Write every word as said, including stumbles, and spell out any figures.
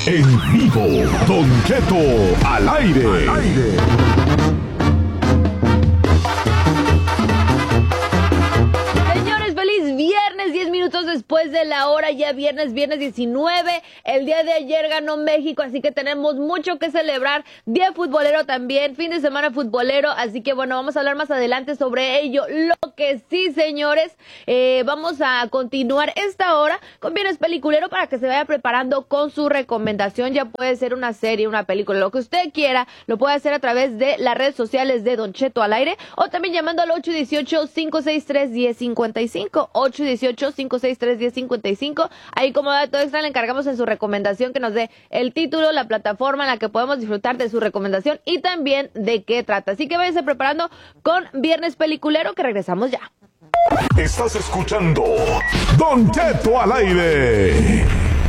En vivo, Don Cheto al aire. Al aire. Viernes, diez minutos después de la hora, ya viernes, viernes diecinueve, el día de ayer ganó México, así que tenemos mucho que celebrar, día futbolero también, fin de semana futbolero, así que bueno, vamos a hablar más adelante sobre ello. Lo que sí, señores, eh, vamos a continuar esta hora con Viernes Peliculero para que se vaya preparando con su recomendación, ya puede ser una serie, una película, lo que usted quiera, lo puede hacer a través de las redes sociales de Don Cheto al aire, o también llamando al ocho uno ocho, cinco seis tres, uno cero cinco cinco, ocho uno ocho, cinco seis tres, uno cero cinco cinco. Ahí como dato extra le encargamos en su recomendación que nos dé el título, la plataforma en la que podemos disfrutar de su recomendación y también de qué trata. Así que váyanse preparando con Viernes Peliculero, que regresamos ya. Estás escuchando Don Cheto al aire.